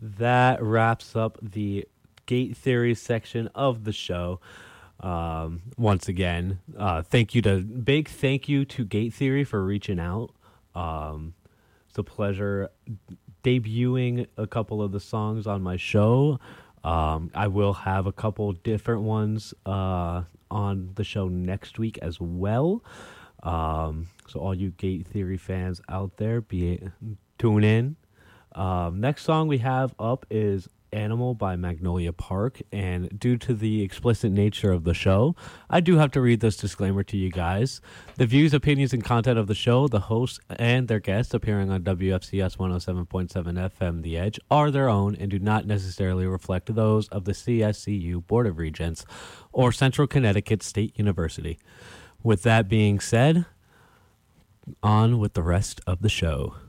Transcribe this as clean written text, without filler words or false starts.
that wraps up the Gate Theory section of the show. Once again, big thank you to Gate Theory for reaching out. It's a pleasure debuting a couple of the songs on my show. I will have a couple different ones on the show next week as well. So all you Gate Theory fans out there, tune in. Next song we have up is Animal by Magnolia Park, and due to the explicit nature of the show, I do have to read this disclaimer to you guys. The views, opinions, and content of the show, the hosts, and their guests appearing on WFCS 107.7 FM The Edge are their own and do not necessarily reflect those of the CSCU Board of Regents or Central Connecticut State University. With that being said, on with the rest of the show.